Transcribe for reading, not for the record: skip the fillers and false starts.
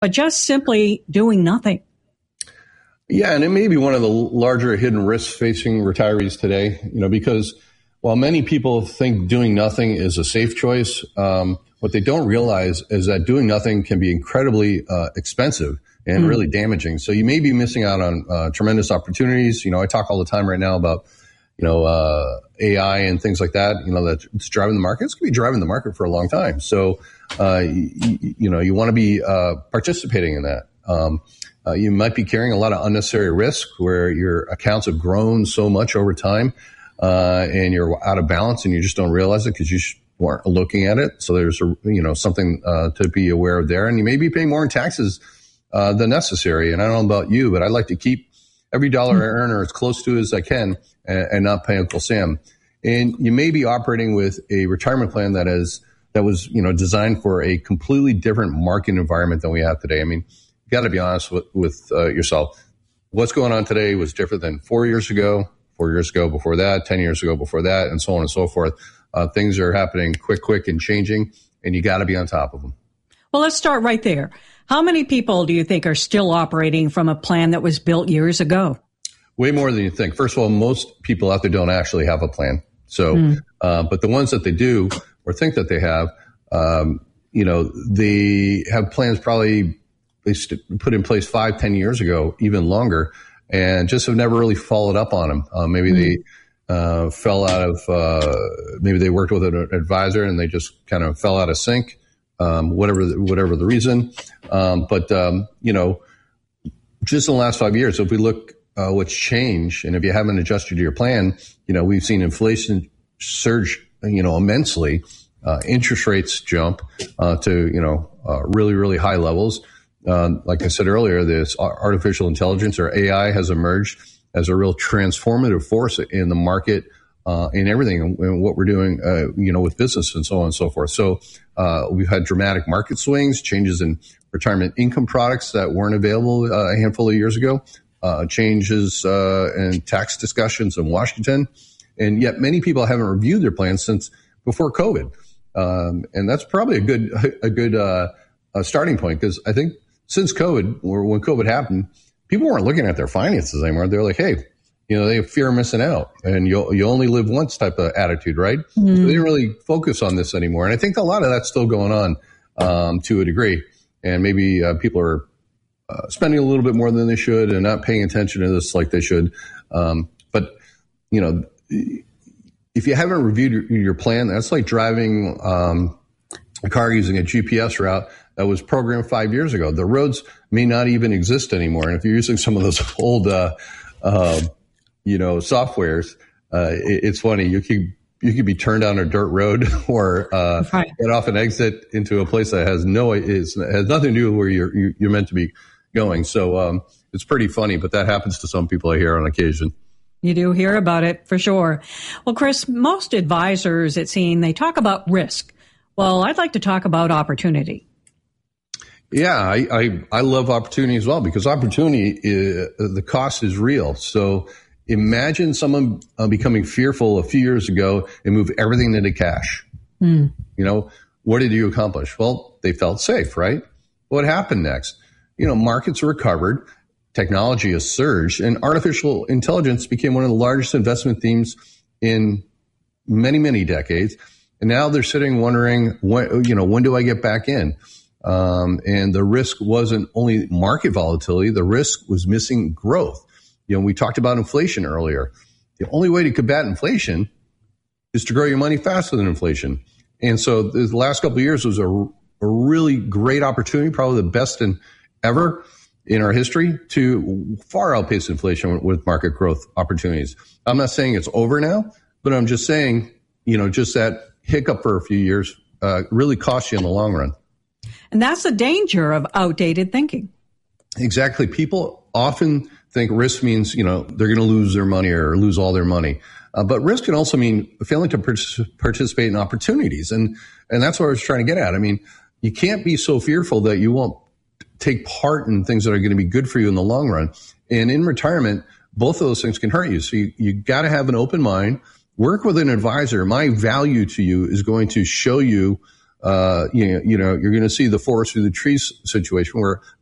but just simply doing nothing. Yeah, and it may be one of the larger hidden risks facing retirees today, because while many people think doing nothing is a safe choice, what they don't realize is that doing nothing can be incredibly expensive and really damaging. So you may be missing out on tremendous opportunities. I talk all the time right now about, AI and things like that, that's driving the market. It's going to be driving the market for a long time. So, you want to be participating in that. You might be carrying a lot of unnecessary risk where your accounts have grown so much over time, and you're out of balance and you just don't realize it because you weren't looking at it. So there's something to be aware of there. And you may be paying more in taxes than necessary. And I don't know about you, but I like to keep every dollar I earn or as close to as I can and not pay Uncle Sam. And you may be operating with a retirement plan that was designed for a completely different market environment than we have today. I mean, you got to be honest with yourself. What's going on today was different than 4 years ago, 4 years ago before that, 10 years ago before that, and so on and so forth. Things are happening quick and changing, and you got to be on top of them. Well, let's start right there. How many people do you think are still operating from a plan that was built years ago? Way more than you think. First of all, most people out there don't actually have a plan. So, but the ones that they do or think that they have, they have plans probably they put in place 5-10 years ago, even longer, and just have never really followed up on them. Maybe they fell out of, maybe they worked with an advisor and they just kind of fell out of sync, whatever the reason. But just in the last 5 years, if we look what's changed, and if you haven't adjusted your plan, we've seen inflation surge, immensely, interest rates jump to, really, really high levels. Like I said earlier, this artificial intelligence or AI has emerged as a real transformative force in the market, in everything and what we're doing, with business and so on and so forth. So, we've had dramatic market swings, changes in retirement income products that weren't available a handful of years ago, changes in tax discussions in Washington. And yet many people haven't reviewed their plans since before COVID. And that's probably a good starting point, because I think since COVID, or when COVID happened, people weren't looking at their finances anymore. They're like, hey, they fear missing out, and you only live once type of attitude, right? So they didn't really focus on this anymore. And I think a lot of that's still going on to a degree. And maybe people are spending a little bit more than they should and not paying attention to this like they should. But if you haven't reviewed your plan, that's like driving a car using a GPS route that was programmed 5 years ago. The roads may not even exist anymore. And if you're using some of those old, softwares, it's funny. You could be turned down a dirt road or get off an exit into a place that has nothing to do with where you're meant to be going. So it's pretty funny, but that happens to some people I hear on occasion. You do hear about it for sure. Well, Chris, most advisors, it seems, they talk about risk. Well, I'd like to talk about opportunity. Yeah, I love opportunity as well, because opportunity, the cost is real. So imagine someone becoming fearful a few years ago and move everything into cash. What did you accomplish? Well, they felt safe, right? What happened next? Markets recovered, technology has surged, and artificial intelligence became one of the largest investment themes in many, many decades. And now they're sitting wondering, when do I get back in? And the risk wasn't only market volatility, the risk was missing growth. We talked about inflation earlier. The only way to combat inflation is to grow your money faster than inflation. And so the last couple of years was a really great opportunity, probably the best ever in our history, to far outpace inflation with market growth opportunities. I'm not saying it's over now, but I'm just saying, just that hiccup for a few years really costs you in the long run. And that's the danger of outdated thinking. Exactly. People often think risk means, they're going to lose their money or lose all their money. But risk can also mean failing to participate in opportunities. And that's what I was trying to get at. I mean, you can't be so fearful that you won't take part in things that are going to be good for you in the long run. And in retirement, both of those things can hurt you. So you got to have an open mind, work with an advisor. My value to you is going to show you You're going to see the forest through the trees situation where